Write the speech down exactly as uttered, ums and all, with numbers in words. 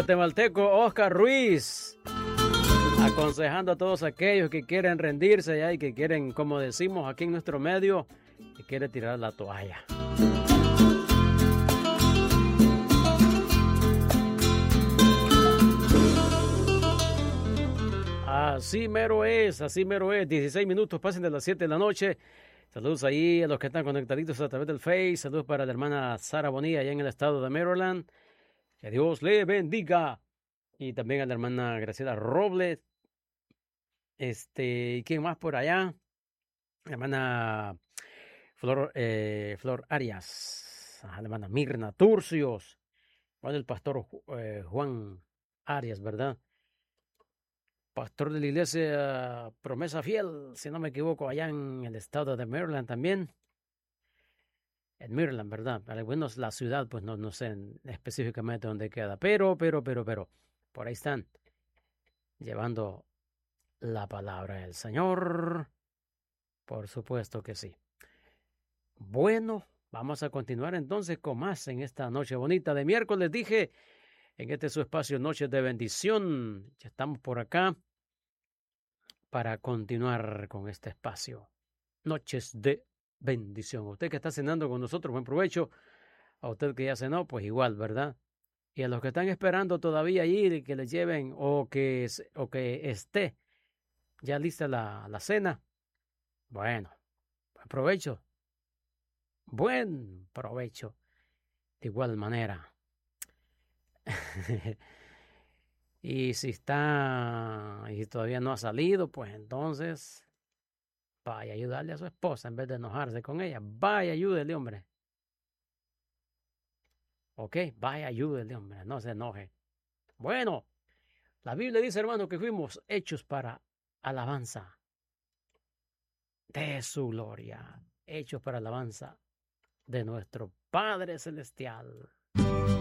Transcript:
guatemalteco Oscar Ruiz, aconsejando a todos aquellos que quieren rendirse ya y que quieren, como decimos aquí en nuestro medio, que quiere tirar la toalla. Así mero es, así mero es. dieciséis minutos pasen de las siete de la noche. Saludos ahí a los que están conectaditos a través del Face. Saludos para la hermana Sara Bonilla allá en el estado de Maryland. Que Dios le bendiga. Y también a la hermana Graciela Robles. Este, ¿y quién más por allá? La hermana Flor, eh, Flor Arias. La hermana Mirna Turcios. Bueno, el pastor eh, Juan Arias, ¿verdad? Pastor de la iglesia Promesa Fiel, si no me equivoco, allá en el estado de Maryland también. En Maryland, ¿verdad? Para algunos la ciudad, pues no, no sé específicamente dónde queda. Pero, pero, pero, pero, por ahí están llevando la palabra del Señor. Por supuesto que sí. Bueno, vamos a continuar entonces con más en esta noche bonita de miércoles. Dije, en este su espacio Noches de Bendición. Ya estamos por acá para continuar con este espacio. Noches de Bendición. A usted que está cenando con nosotros, buen provecho. A usted que ya cenó, pues igual, ¿verdad? Y a los que están esperando todavía ir que les lleven o que, o que esté ya lista la, la cena, bueno, buen provecho. Buen provecho. De igual manera. Y si está, y si todavía no ha salido, pues entonces vaya a ayudarle a su esposa en vez de enojarse con ella. Vaya, ayúdele, hombre. Ok, vaya, ayúdele, hombre, no se enoje. Bueno, la Biblia dice, hermano, que fuimos hechos para alabanza de su gloria. Hechos para alabanza de nuestro Padre Celestial.